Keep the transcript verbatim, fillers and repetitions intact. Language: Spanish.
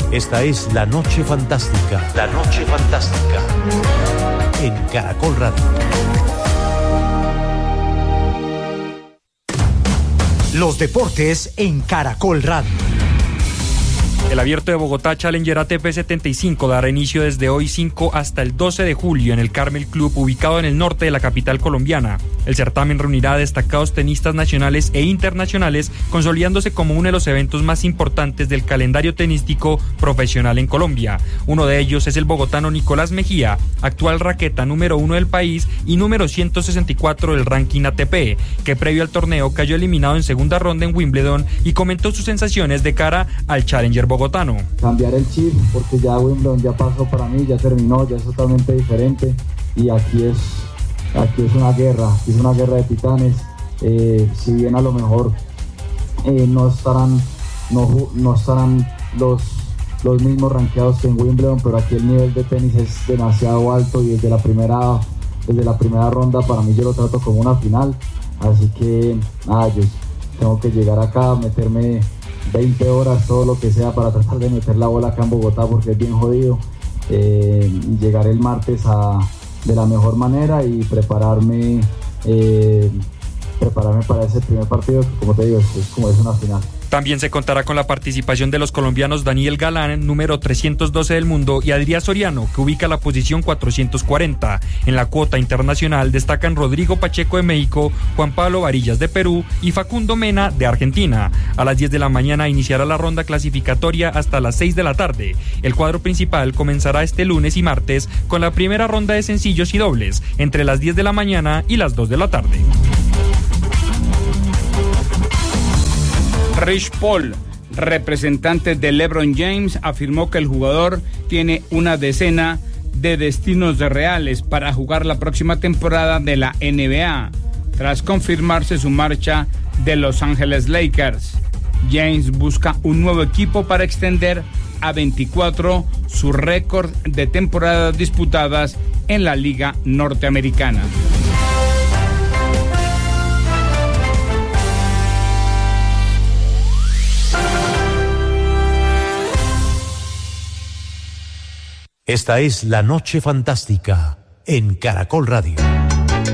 Esta es La Noche Fantástica. La Noche Fantástica. En Caracol Radio. Los deportes en Caracol Radio. El Abierto de Bogotá Challenger A T P setenta y cinco dará inicio desde hoy cinco hasta el doce de julio en el Carmel Club, ubicado en el norte de la capital colombiana. El certamen reunirá a destacados tenistas nacionales e internacionales, consolidándose como uno de los eventos más importantes del calendario tenístico profesional en Colombia. Uno de ellos es el bogotano Nicolás Mejía, actual raqueta número uno del país y número ciento sesenta y cuatro del ranking A T P, que previo al torneo cayó eliminado en segunda ronda en Wimbledon y comentó sus sensaciones de cara al Challenger Bogotá. Bogotano. Cambiar el chip, porque ya Wimbledon ya pasó para mí, ya terminó, ya es totalmente diferente y aquí es, aquí es una guerra, aquí es una guerra de titanes. Eh, si bien a lo mejor eh, no estarán, no, no estarán los, los mismos rankeados que en Wimbledon, pero aquí el nivel de tenis es demasiado alto y desde la primera, desde la primera ronda para mí yo lo trato como una final, así que nada, yo tengo que llegar acá, meterme veinte horas, todo lo que sea para tratar de meter la bola acá en Bogotá porque es bien jodido. Eh, llegaré el martes a, de la mejor manera y prepararme eh, prepararme para ese primer partido que, como te digo, es, es como es una final. También se contará con la participación de los colombianos Daniel Galán, número trescientos doce del mundo, y Adrián Soriano, que ubica la posición cuatrocientos cuarenta. En la cuota internacional destacan Rodrigo Pacheco de México, Juan Pablo Varillas de Perú y Facundo Mena de Argentina. A las diez de la mañana iniciará la ronda clasificatoria hasta las seis de la tarde. El cuadro principal comenzará este lunes y martes con la primera ronda de sencillos y dobles, entre las diez de la mañana y las dos de la tarde. Rich Paul, representante de LeBron James, afirmó que el jugador tiene una decena de destinos reales para jugar la próxima temporada de la N B A, tras confirmarse su marcha de Los Ángeles Lakers. James busca un nuevo equipo para extender a veinticuatro su récord de temporadas disputadas en la Liga Norteamericana. Esta es La Noche Fantástica en Caracol Radio.